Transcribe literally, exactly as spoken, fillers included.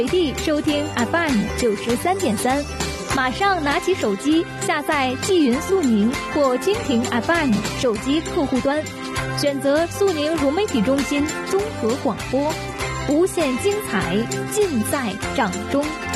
随地收听 F M 九十三点三，马上拿起手机下载纪云速宁或蜻蜓 F M 手机客户端，选择速宁融媒体中心综合广播，无限精彩尽在掌中。